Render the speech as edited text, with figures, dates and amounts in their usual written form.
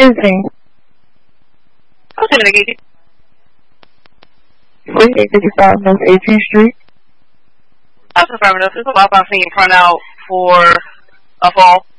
Anything. What's the name again? 4855 North 18th Street. That's affirmative. It's a lot of things print out for a fall.